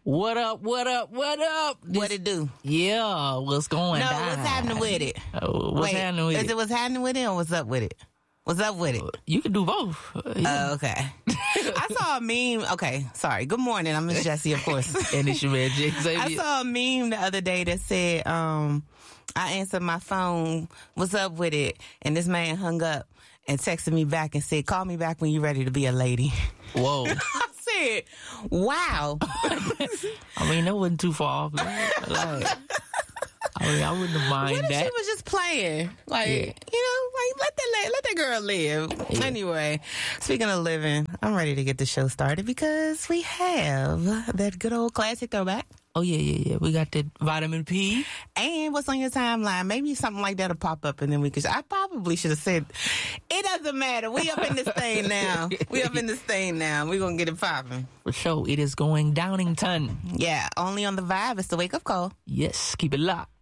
What up? What it do? Yeah, what's going on? No, what's happening with it? What's happening with Is it? it what's happening with it or what's up with it? What's up with it? You can do both. Yeah. Okay. I saw a meme. Okay, sorry. Good morning. I'm Miss Jessie, of course. And it's your man, Jay Xavier. I saw a meme the other day that said, I answered my phone, what's up with it? And this man hung up and texted me back and said, call me back when you're ready to be a lady. Whoa. I said, wow. I mean, that wasn't too far off. I wouldn't have minded What if that. she was just playing? Like, you know, like let that girl live. Yeah. Anyway, speaking of living, I'm ready to get the show started because we have that good old classic throwback. Oh, yeah. We got that vitamin P. And what's on your timeline? Maybe something like that'll pop up and then I probably should have said, it doesn't matter. We up in this thing now. We're going to get it popping. For sure, it is going Downington. Yeah, only on the Vibe. It's the wake up call. Yes, keep it locked.